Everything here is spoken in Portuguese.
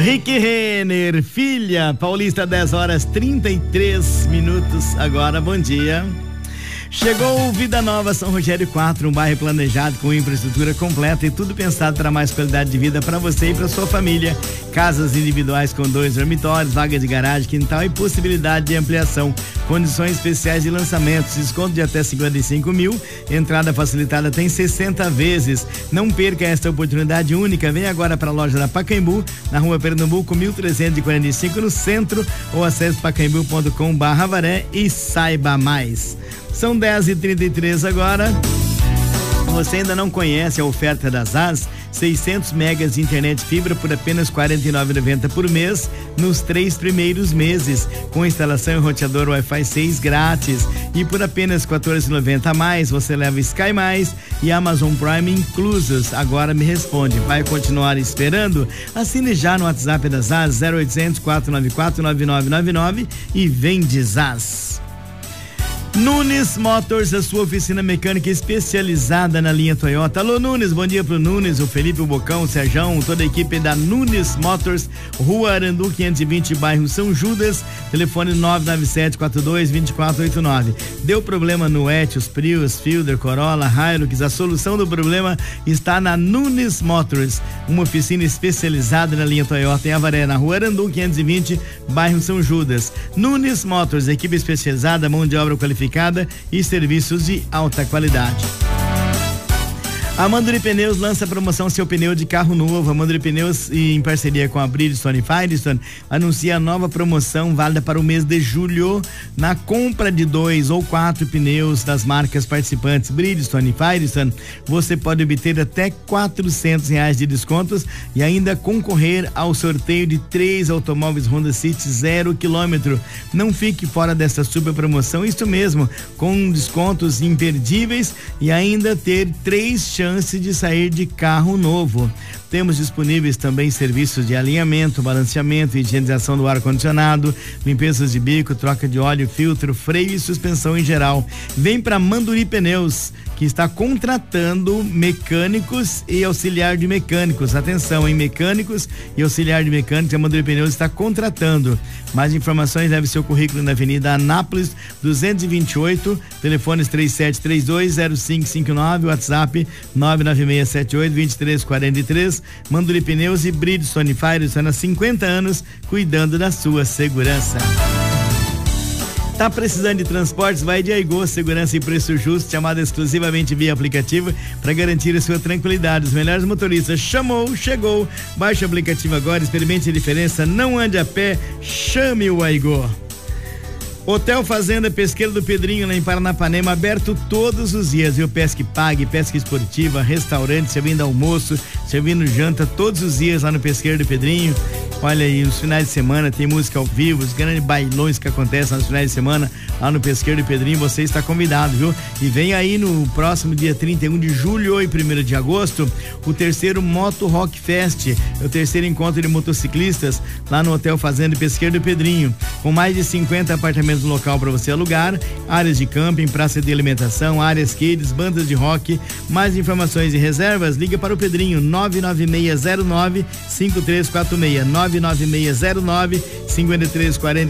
Rick Renner, filha, Paulista, 10h33 agora, bom dia. Chegou o Vida Nova São Rogério 4, um bairro planejado com infraestrutura completa e tudo pensado para mais qualidade de vida para você e para sua família. Casas individuais com 2 dormitórios, vaga de garagem, quintal e possibilidade de ampliação. Condições especiais de lançamentos, desconto de até 55 mil, entrada facilitada tem 60 vezes. Não perca esta oportunidade única. Vem agora para a loja da Pacaembu, na rua Pernambuco 1345 no centro, ou acesse pacaembu.com/Avaré e saiba mais. São 10h33 agora. Você ainda não conhece a oferta das AS? 600 megas de internet fibra por apenas R$ 49,90 por mês nos 3 primeiros meses, com instalação e roteador Wi-Fi 6 grátis, e por apenas R$ 14,90 a mais você leva Sky Mais e Amazon Prime inclusos. Agora me responde, vai continuar esperando? Assine já no WhatsApp das AS 0800 494 9999 e vende AS. Nunes Motors, a sua oficina mecânica especializada na linha Toyota. Alô Nunes, bom dia pro Nunes, o Felipe, o Bocão, o Serjão, toda a equipe da Nunes Motors, Rua Arandu 520, bairro São Judas, telefone 997422489. Deu problema no Etios, Prius, Fielder, Corolla, Hilux, a solução do problema está na Nunes Motors, uma oficina especializada na linha Toyota em Avaré, na Rua Arandu 520, bairro São Judas. Nunes Motors, equipe especializada, mão de obra qualificada e serviços de alta qualidade. A Manduri Pneus lança a promoção Seu Pneu de Carro Novo. A Manduri Pneus, em parceria com a Bridgestone e Firestone, anuncia a nova promoção válida para o mês de julho. Na compra de 2 ou 4 pneus das marcas participantes Bridgestone e Firestone, você pode obter até R$400 de descontos e ainda concorrer ao sorteio de 3 automóveis Honda City 0 km. Não fique fora dessa super promoção, isso mesmo, com descontos imperdíveis e ainda ter 3 chances de sair de carro novo. Temos disponíveis também serviços de alinhamento, balanceamento, higienização do ar-condicionado, limpezas de bico, troca de óleo, filtro, freio e suspensão em geral. Vem para Manduri Pneus, que está contratando mecânicos e auxiliar de mecânicos. Atenção, em mecânicos e auxiliar de mecânicos, a Manduri Pneus está contratando. Mais informações, leve seu currículo na Avenida Anápolis 228, telefones 37320559, WhatsApp 996782343. Manduri Pneus e Bridgestone Firestone há 50 anos, cuidando da sua segurança. Tá precisando de transportes? Vai de Aigô, segurança e preço justo, chamada exclusivamente via aplicativo para garantir a sua tranquilidade. Os melhores motoristas. Chamou, chegou. Baixe o aplicativo agora, experimente a diferença, não ande a pé, chame o Aigô. Hotel Fazenda Pesqueiro do Pedrinho, lá em Paranapanema, aberto todos os dias, viu? Pesca e pague, pesca esportiva, restaurante, servindo almoço, servindo janta todos os dias lá no Pesqueiro do Pedrinho. Olha aí, os finais de semana tem música ao vivo, os grandes bailões que acontecem nos finais de semana lá no Pesqueiro do Pedrinho, você está convidado, viu? E vem aí no próximo dia 31 de julho e 1º de agosto, o terceiro Moto Rock Fest, é o terceiro encontro de motociclistas lá no Hotel Fazenda Pesqueiro do Pedrinho, com mais de 50 apartamentos no local para você alugar, áreas de camping, praça de alimentação, áreas kids, bandas de rock. Mais informações e reservas, liga para o Pedrinho 99609-5346, 99609-5346.